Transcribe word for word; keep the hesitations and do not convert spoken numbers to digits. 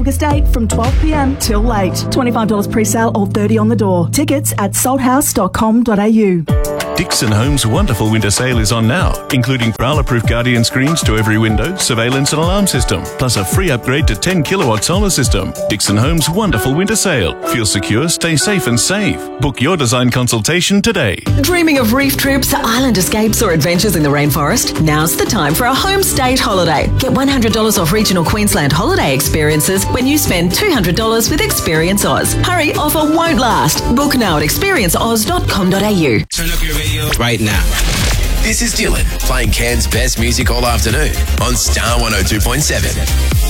August eighth from twelve p m till late. twenty-five dollars pre-sale or thirty dollars on the door. Tickets at salthouse dot com dot a u. Dixon Homes' wonderful winter sale is on now, including Prowler-proof Guardian screens to every window, surveillance and alarm system, plus a free upgrade to ten kilowatt solar system. Dixon Homes' wonderful winter sale. Feel secure, stay safe and save. Book your design consultation today. Dreaming of reef trips, island escapes or adventures in the rainforest? Now's the time for a home state holiday. Get one hundred dollars off regional Queensland holiday experiences when you spend two hundred dollars with Experience Oz. Hurry, offer won't last. Book now at experience oz dot com dot a u. Turn up your radio right now. This is Dylan playing Cairns' best music all afternoon on Star one oh two point seven.